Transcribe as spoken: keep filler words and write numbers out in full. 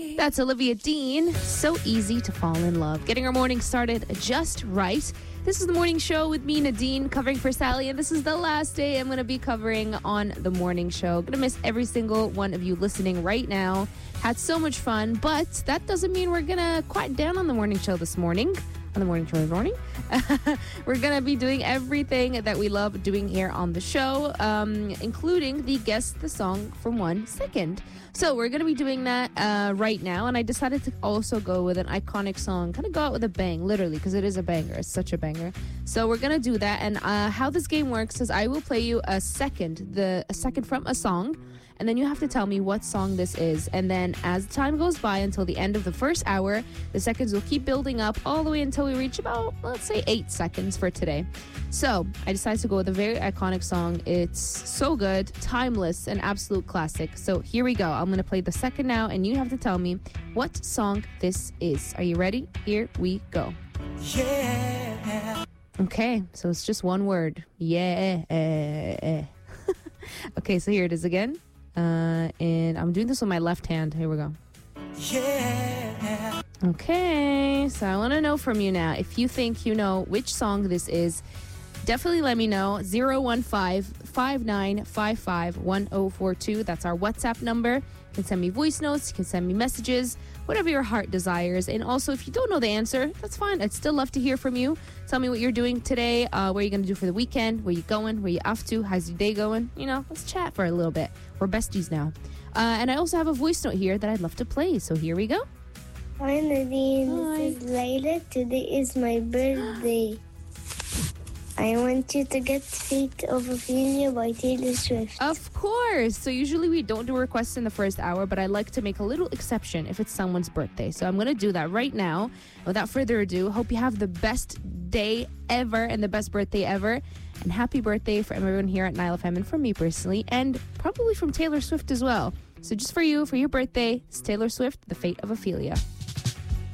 That's Olivia Dean. So easy to fall in love. Getting our morning started just right. This is the morning show with me, Nadine, covering for Sally, and this is the last day I'm going to be covering on the morning show. Going to miss every single one of you listening right now. Had so much fun, but that doesn't mean we're going to quiet down on the morning show this morning. On the morning show this morning. We're going to be doing everything that we love doing here on the show, um, including the Guess the Song from One Second. So we're going to be doing that uh, right now, and I decided to also go with an iconic song, kind of go out with a bang, literally, because it is a banger. It's such a banger. So we're going to do that, and uh, how this game works is I will play you a second, the a second from a song, and then you have to tell me what song this is. And then as time goes by until the end of the first hour, the seconds will keep building up all the way until we reach about, let's say, eight seconds for today. So I decided to go with a very iconic song. It's so good, timeless, an absolute classic. So here we go. I'm going to play the second now, and you have to tell me what song this is. Are you ready? Here we go. Yeah. Okay, so it's just one word. Yeah. Okay, so here it is again. Uh, and I'm doing this with my left hand. Here we go. Yeah. Okay, so I want to know from you now. If you think you know which song this is, definitely let me know. zero one five, five nine five five, one zero four two. That's our WhatsApp number. You can send me voice notes. You can send me messages. Whatever your heart desires. And also, if you don't know the answer, that's fine. I'd still love to hear from you. Tell me what you're doing today. Uh, what are you going to do for the weekend? Where you going? Where you off to? How's your day going? You know, let's chat for a little bit. We're besties now. Uh, and I also have a voice note here that I'd love to play. So here we go. Hi, Nadine. Hi. This is Layla. Today is my birthday. I want you to get Fate of Ophelia by Taylor Swift. Of course. So usually we don't do requests in the first hour, but I like to make a little exception if it's someone's birthday. So I'm going to do that right now. Without further ado, hope you have the best day ever and the best birthday ever. And happy birthday from everyone here at Nile F M and from me personally, and probably from Taylor Swift as well. So just for you, for your birthday, it's Taylor Swift, The Fate of Ophelia.